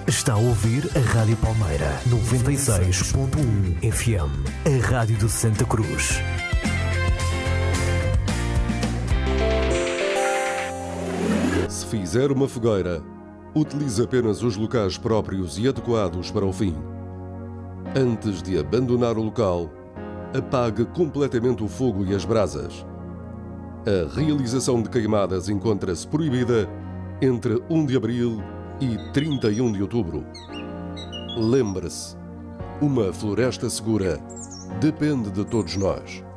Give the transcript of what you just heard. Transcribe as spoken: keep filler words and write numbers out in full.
Está a ouvir a Rádio Palmeira noventa e seis ponto um F M, a Rádio de Santa Cruz. Se fizer uma fogueira, utilize apenas os locais próprios e adequados para o fim. Antes de abandonar o local, apague completamente o fogo e as brasas. A realização de queimadas encontra-se proibida entre primeiro de abril e trinta e um de outubro. Lembre-se, uma floresta segura depende de todos nós.